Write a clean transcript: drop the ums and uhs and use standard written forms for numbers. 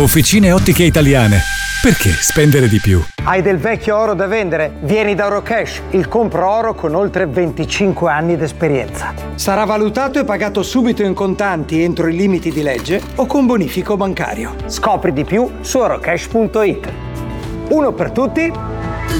Officine Ottiche Italiane. Perché spendere di più? Hai del vecchio oro da vendere? Vieni da Orocash, il compro oro con oltre 25 anni d'esperienza. Sarà valutato e pagato subito in contanti entro i limiti di legge o con bonifico bancario. Scopri di più su orocash.it. Uno per tutti,